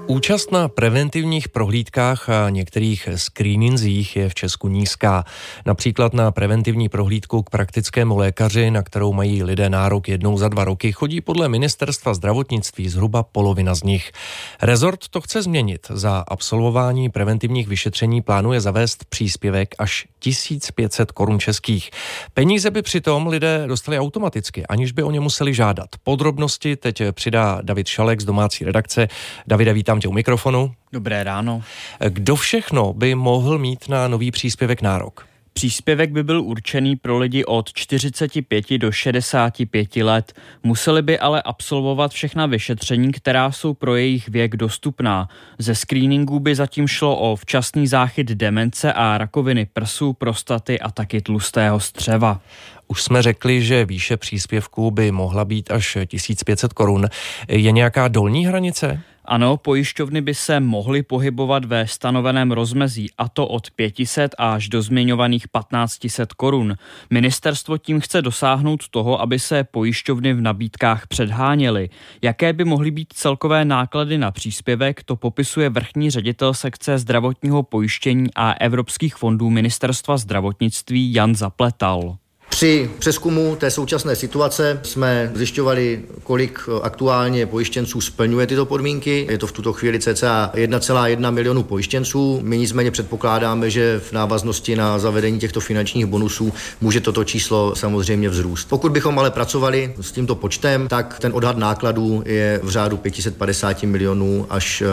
Účast na preventivních prohlídkách a některých screeningzích je v Česku nízká. Například na preventivní prohlídku k praktickému lékaři, na kterou mají lidé nárok jednou za 2 roky, chodí podle Ministerstva zdravotnictví zhruba polovina z nich. Rezort to chce změnit. Za absolvování preventivních vyšetření plánuje zavést příspěvek až 1500 korun českých. Peníze by přitom lidé dostali automaticky, aniž by o ně museli žádat. Podrobnosti teď přidá David Šalek z domácí redakce. Davide, vítám tě u mikrofonu. Dobré ráno. Kdo všechno by mohl mít na nový příspěvek nárok? Příspěvek by byl určený pro lidi od 45 do 65 let. Museli by ale absolvovat všechna vyšetření, která jsou pro jejich věk dostupná. Ze screeningu by zatím šlo o včasný záchyt demence a rakoviny prsu, prostaty a taky tlustého střeva. Už jsme řekli, že výše příspěvku by mohla být až 1500 korun. Je nějaká dolní hranice? Ano, pojišťovny by se mohly pohybovat ve stanoveném rozmezí, a to od 500 až do zmiňovaných 1500 korun. Ministerstvo tím chce dosáhnout toho, aby se pojišťovny v nabídkách předháněly. Jaké by mohly být celkové náklady na příspěvek, to popisuje vrchní ředitel sekce zdravotního pojištění a evropských fondů Ministerstva zdravotnictví Jan Zapletal. Při přezkumu té současné situace jsme zjišťovali, kolik aktuálně pojištěnců splňuje tyto podmínky. Je to v tuto chvíli cca 1,1 milionu pojištěnců. My nicméně předpokládáme, že v návaznosti na zavedení těchto finančních bonusů může toto číslo samozřejmě vzrůst. Pokud bychom ale pracovali s tímto počtem, tak ten odhad nákladů je v řádu 550 milionů až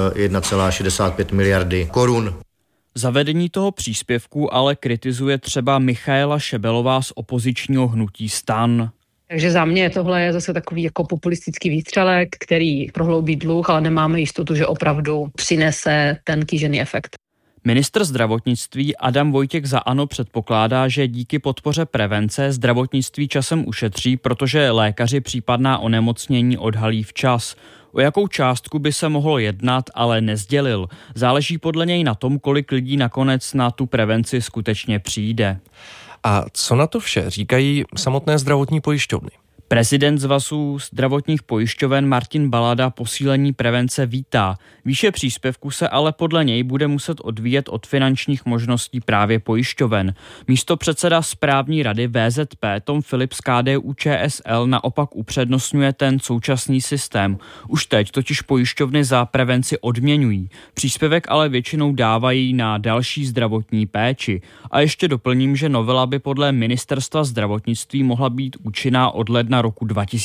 1,65 miliardy korun. Zavedení toho příspěvku ale kritizuje třeba Michaela Šebelová z opozičního hnutí STAN. Takže za mě tohle je zase takový jako populistický výstřelek, který prohloubí dluh, ale nemáme jistotu, že opravdu přinese ten kýžený efekt. Ministr zdravotnictví Adam Vojtěch za ANO předpokládá, že díky podpoře prevence zdravotnictví časem ušetří, protože lékaři případná onemocnění odhalí včas. O jakou částku by se mohlo jednat, ale nesdělil. Záleží podle něj na tom, kolik lidí nakonec na tu prevenci skutečně přijde. A co na to vše říkají samotné zdravotní pojišťovny? Prezident Svazu zdravotních pojišťoven Martin Balada posílení prevence vítá. Výše příspěvku se ale podle něj bude muset odvíjet od finančních možností právě pojišťoven. Místopředseda správní rady VZP Tom Filip z KDU-ČSL naopak upřednostňuje ten současný systém. Už teď totiž pojišťovny za prevenci odměňují. Příspěvek ale většinou dávají na další zdravotní péči. A ještě doplním, že novela by podle Ministerstva zdravotnictví mohla být účinná od ledna roku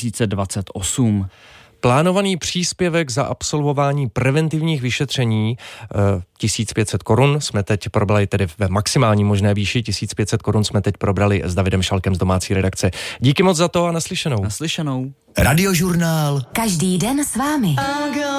2028. Plánovaný příspěvek za absolvování preventivních vyšetření 1500 korun jsme teď probrali tedy ve maximální možné výši. 1500 korun jsme teď probrali s Davidem Šalkem z domácí redakce. Díky moc za to a naslyšenou. Naslyšenou. Radiožurnál. Každý den s vámi.